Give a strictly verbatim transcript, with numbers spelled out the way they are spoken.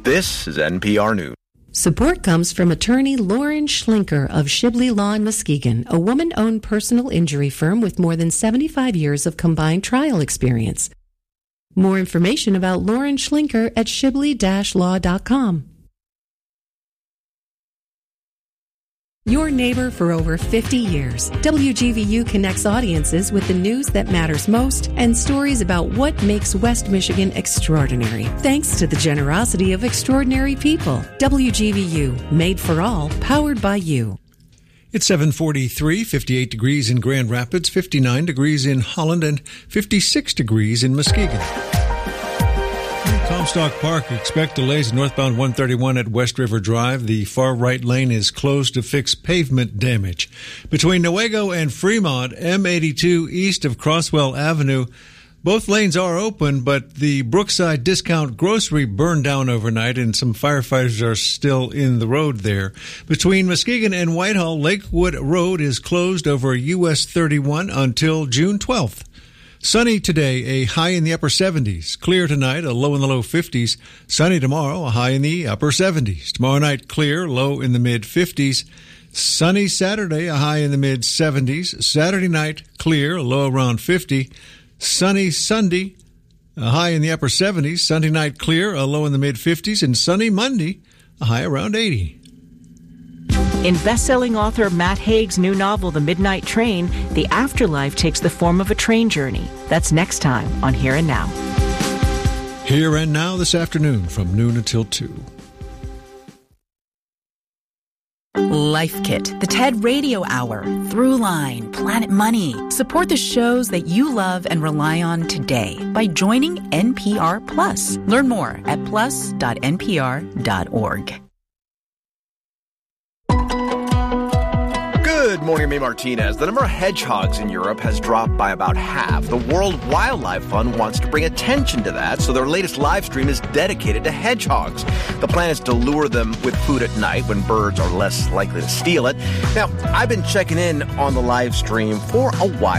This is N P R News. Support comes from attorney Lauren Schlinker of Shibley Law in Muskegon, a woman-owned personal injury firm with more than seventy-five years of combined trial experience. More information about Lauren Schlinker at shibley dash law dot com. Your neighbor for over fifty years, W G V U connects audiences with the news that matters most and stories about what makes West Michigan extraordinary. Thanks to the generosity of extraordinary people. W G V U, made for all, powered by you. It's seven forty-three, fifty-eight degrees in Grand Rapids, fifty-nine degrees in Holland, and fifty-six degrees in Muskegon. Comstock Park, expect delays northbound one thirty-one at West River Drive. The far right lane is closed to fix pavement damage. Between Newaygo and Fremont, M eighty-two east of Crosswell Avenue, both lanes are open, but the Brookside Discount Grocery burned down overnight, and some firefighters are still in the road there. Between Muskegon and Whitehall, Lakewood Road is closed over U S thirty-one until June twelfth. Sunny today, a high in the upper seventies. Clear tonight, a low in the low fifties. Sunny tomorrow, a high in the upper seventies. Tomorrow night, clear, low in the mid-fifties. Sunny Saturday, a high in the mid-seventies. Saturday night, clear, a low around fifty. Sunny Sunday, a high in the upper seventies. Sunday night, clear, a low in the mid-fifties. And sunny Monday, a high around eighty. In best-selling author Matt Haig's new novel, The Midnight Train, the afterlife takes the form of a train journey. That's next time on Here and Now. Here and Now this afternoon from noon until two. Life Kit, the TED Radio Hour, Throughline, Planet Money. Support the shows that you love and rely on today by joining N P R Plus. Learn more at plus dot n p r dot org. Good morning, I'm May Martinez. The number of hedgehogs in Europe has dropped by about half. The World Wildlife Fund wants to bring attention to that, so their latest live stream is dedicated to hedgehogs. The plan is to lure them with food at night when birds are less likely to steal it. Now, I've been checking in on the live stream for a while.